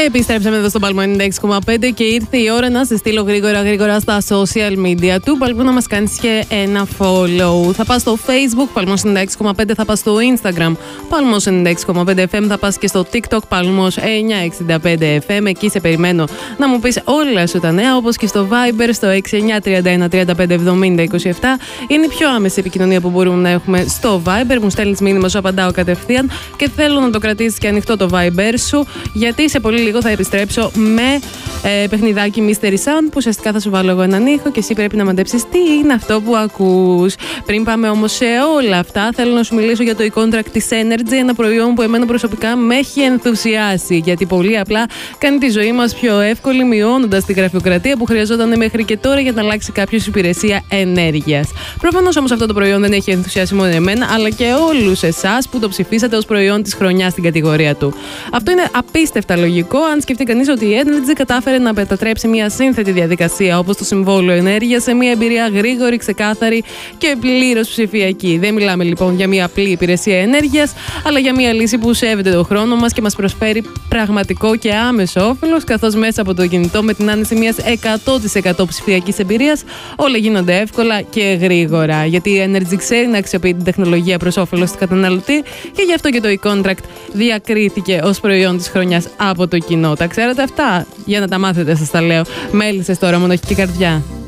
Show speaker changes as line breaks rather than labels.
Επιστρέψαμε εδώ στο Palmo 96,5 και ήρθε η ώρα να σε στείλω γρήγορα στα social media του Palmo να μας κάνεις και ένα follow. Θα πας στο Facebook Palmo 96,5, θα πας στο Instagram Palmo 96,5 FM, θα πας και στο TikTok Palmo 965 FM. Εκεί σε περιμένω να μου πεις όλα σου τα νέα, όπως και στο Viber στο 6931 35 70 27. Είναι η πιο άμεση επικοινωνία που μπορούμε να έχουμε στο Viber. Μου στέλνεις μήνυμα, σου απαντάω κατευθείαν και θέλω να το κρατήσεις και ανοιχτό το Viber σου, γιατί σε πολύ λίγο θα επιστρέψω με παιχνιδάκι Mystery Sound που ουσιαστικά θα σου βάλω εγώ έναν ήχο και εσύ πρέπει να μαντέψεις τι είναι αυτό που ακούς. Πριν πάμε όμως σε όλα αυτά, θέλω να σου μιλήσω για το e-contract της Energy, ένα προϊόν που εμένα προσωπικά με έχει ενθουσιάσει, γιατί πολύ απλά κάνει τη ζωή μας πιο εύκολη, μειώνοντας τη γραφειοκρατία που χρειαζόταν μέχρι και τώρα για να αλλάξει κάποιος υπηρεσία ενέργειας. Προφανώς όμως αυτό το προϊόν δεν έχει ενθουσιάσει μόνο εμένα, αλλά και όλους εσάς που το ψηφίσατε ως προϊόν της χρονιάς στην κατηγορία του. Αυτό είναι απίστευτα λογικό, αν σκεφτεί κανείς ότι η Energy κατάφερε να μετατρέψει μια σύνθετη διαδικασία όπως το συμβόλαιο ενέργειας σε μια εμπειρία γρήγορη, ξεκάθαρη και πλήρως ψηφιακή. Δεν μιλάμε λοιπόν για μια απλή υπηρεσία ενέργειας, αλλά για μια λύση που σέβεται τον χρόνο μας και μας προσφέρει πραγματικό και άμεσο όφελος, καθώς μέσα από το κινητό με την άνεση μιας 100% ψηφιακής εμπειρίας όλα γίνονται εύκολα και γρήγορα. Γιατί η Energy ξέρει να αξιοποιεί την τεχνολογία προς όφελος του καταναλωτή και γι' αυτό και το e-contract διακρίθηκε ως προϊόν της χρονιάς από το κοινό. Τα ξέρετε αυτά? Για να τα μάθετε, σας τα λέω. Μέλισσες τώρα, μοναχική καρδιά.